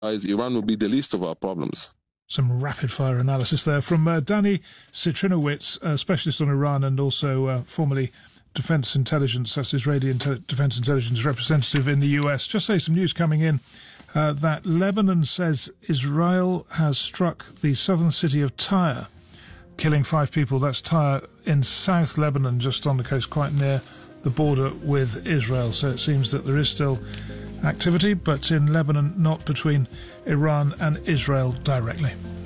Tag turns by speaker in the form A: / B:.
A: Iran will be the least of our problems.
B: Some rapid-fire analysis there from Danny Citrinowicz, a specialist on Iran and also formerly Defence Intelligence, that's Israeli Defence Intelligence representative in the US. Just say some news coming in that Lebanon says Israel has struck the southern city of Tyre, killing 5 people. That's Tyre in South Lebanon, just on the coast, quite near the border with Israel. So it seems that there is still activity, but in Lebanon, not between Iran and Israel directly.